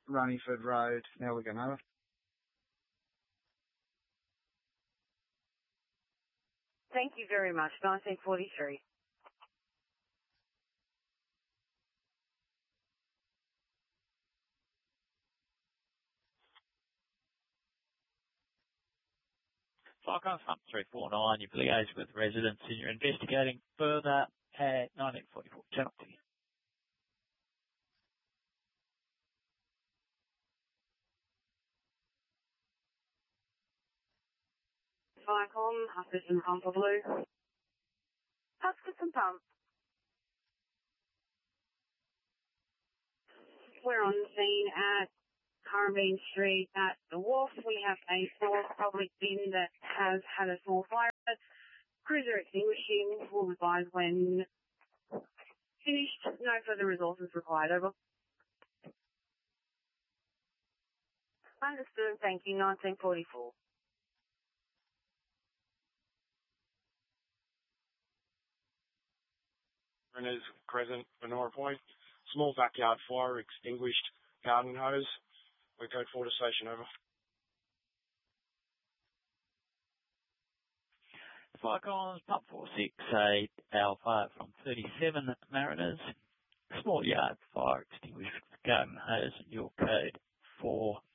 Runningford Road, Nelligan, over. Thank you very much. 1943. Cyclone Front 349, you've liaised with residents and you're investigating further at 1944 Channel 2. Cyclone, Hutchinson Pump for Blue. Hutchinson Pump. We're on the scene at Currambine Street at the wharf. We have a small public bin that has had a small fire. Cruiser extinguishing. We'll advise when finished. No further resources required. Over. Understood. Thank you. 1944. Is Crescent, Benora Point. Small backyard fire extinguished. Garden hose. We code 4 to station, over. Cyclones, Pump 468 Alpha from 37 Mariners. Small yard fire extinguished with garden hose. Your code 4